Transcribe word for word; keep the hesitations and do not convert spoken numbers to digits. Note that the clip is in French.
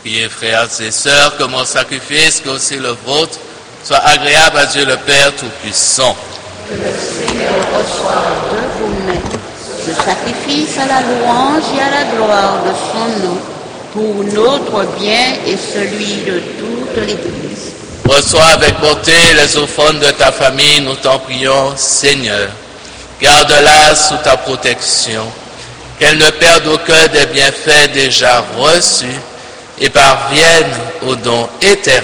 Priez, frères et sœurs, que mon sacrifice, que aussi le vôtre, soit agréable à Dieu le Père Tout-Puissant. Que le Seigneur reçoive de vos mains ce sacrifice à la louange et à la gloire de son nom, pour notre bien et celui de toute l'Église. Reçois avec bonté les offrandes de ta famille, nous t'en prions, Seigneur. Garde-la sous ta protection, qu'elle ne perde aucun des bienfaits déjà reçus et parvienne au don éternel